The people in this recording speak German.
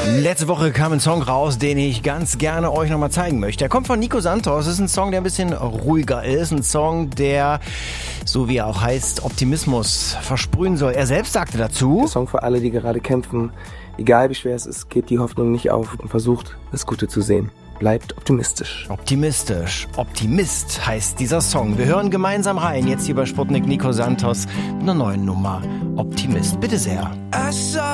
Letzte Woche kam ein Song raus, den ich ganz gerne euch nochmal zeigen möchte. Er kommt von Nico Santos. Es ist ein Song, der ein bisschen ruhiger ist. Ein Song, der, so wie er auch heißt, Optimismus versprühen soll. Er selbst sagte dazu: Der Song für alle, die gerade kämpfen. Egal wie schwer es ist, gebt die Hoffnung nicht auf und versucht, das Gute zu sehen. Bleibt optimistisch. Optimistisch. Optimist heißt dieser Song. Wir hören gemeinsam rein, jetzt hier bei Sputnik Nico Santos mit einer neuen Nummer. Optimist. Bitte sehr.